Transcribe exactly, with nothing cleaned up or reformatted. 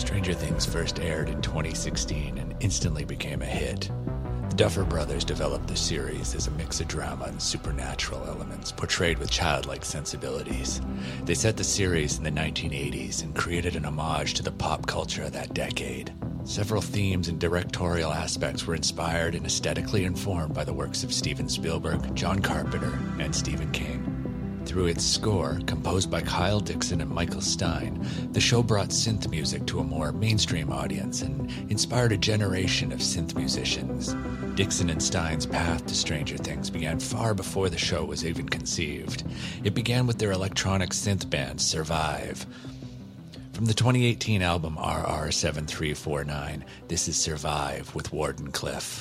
Stranger Things first aired in twenty sixteen and instantly became a hit. The Duffer Brothers developed the series as a mix of drama and supernatural elements portrayed with childlike sensibilities. They set the series in the nineteen eighties and created an homage to the pop culture of that decade. Several themes and directorial aspects were inspired and aesthetically informed by the works of Steven Spielberg, John Carpenter, and Stephen King. Through its score, composed by Kyle Dixon and Michael Stein, the show brought synth music to a more mainstream audience and inspired a generation of synth musicians. Dixon and Stein's path to Stranger Things began far before the show was even conceived. It began with their electronic synth band, Survive. From the twenty eighteen album R R seven three four nine, this is Survive with Wardenclyffe.